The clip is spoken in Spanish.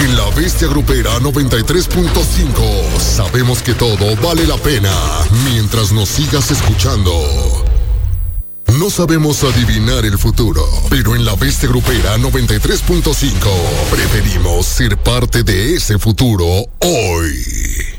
En La Bestia Grupera 93.5 sabemos que todo vale la pena mientras nos sigas escuchando. No sabemos adivinar el futuro, pero en La Bestia Grupera 93.5 preferimos ser parte de ese futuro hoy.